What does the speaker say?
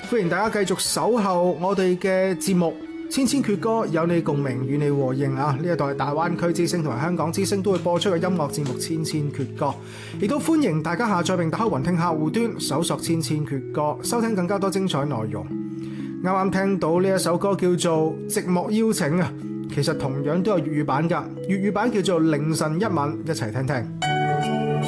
歡迎大家繼續守候我哋嘅節目《千千闕歌》，有你共鳴，與你和應啊！呢一代大灣區之聲同埋香港之聲都會播出嘅音樂節目《千千闕歌》，亦都歡迎大家下載並打開雲聽客戶端，搜索《千千闕歌》，收聽更加多精彩內容。啱啱聽到呢一首歌叫做《寂寞邀請》啊，其實同樣都有粵語版㗎，粵語版叫做《凌晨一吻》，一齊聽聽。